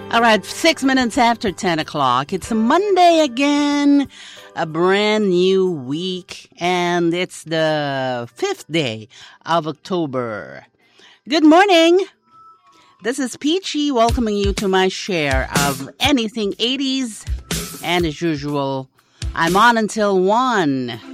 All right, 6 minutes after 10 o'clock. It's a Monday again, a brand new week, and it's the 5th day of October. Good morning. This is Peachy welcoming you to my share of anything 80s. And as usual, I'm on until 1.